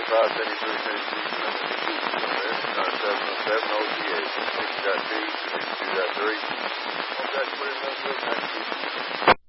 707 OTA, 62.2, 62.3. Hope that's put in those good.